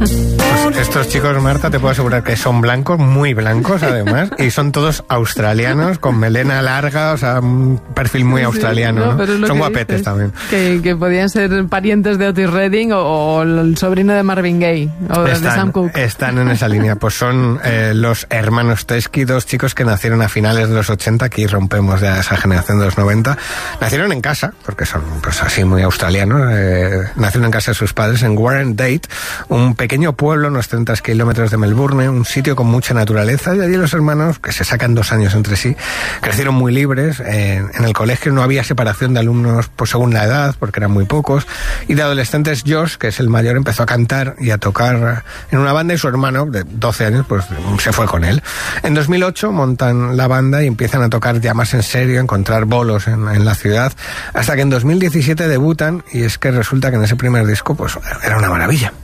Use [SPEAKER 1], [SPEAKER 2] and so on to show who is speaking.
[SPEAKER 1] Pues estos chicos, Marta, te puedo asegurar que son blancos, muy blancos además, y son todos australianos, con melena larga, o sea, un perfil muy australiano, ¿no? Son guapetes también.
[SPEAKER 2] Que podían ser parientes de Otis Redding o el sobrino de Marvin Gaye o de Sam Cooke.
[SPEAKER 1] Están en esa línea, pues son los hermanos Teskey, dos chicos que nacieron a finales de los 80, aquí rompemos ya esa generación de los 90, nacieron en casa, porque son pues así muy australianos, nacieron en casa de sus padres en Warrendate, un pequeño pueblo a unos 30 kilómetros de Melbourne, un sitio con mucha naturaleza, y allí los hermanos, que se sacan 2 años entre sí, crecieron muy libres. En el colegio no había separación de alumnos pues, según la edad, porque eran muy pocos, y de adolescentes Josh, que es el mayor, empezó a cantar y a tocar en una banda, y su hermano, de 12 años, pues se fue con él. En 2008 montan la banda y empiezan a tocar ya más en serio, a encontrar bolos en la ciudad, hasta que en 2017 debutan, y es que resulta que en ese primer disco pues era una maravilla.